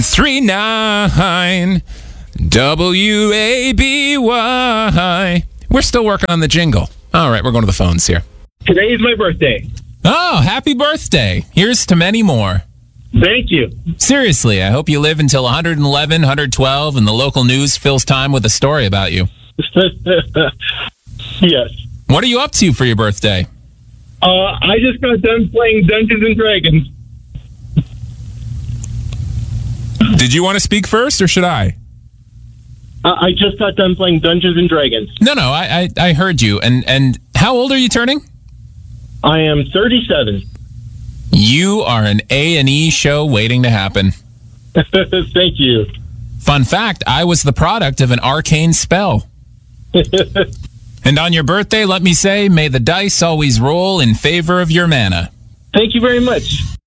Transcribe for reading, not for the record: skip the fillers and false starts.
101.39 WABY. We're still working on the jingle. All right, we're going to the phones here. Today is my birthday. Oh, happy birthday. Here's to many more. Thank you. Seriously, I hope you live until 111, 112, and the local news fills time with a story about you. Yes. What are you up to for your birthday? I just got done playing Dungeons and Dragons. Did you want to speak first, or should I? I just got done playing Dungeons and Dragons. No, I heard you. And how old are you turning? I am 37. You are an A&E show waiting to happen. Thank you. Fun fact, I was the product of an arcane spell. And on your birthday, let me say, may the dice always roll in favor of your mana. Thank you very much.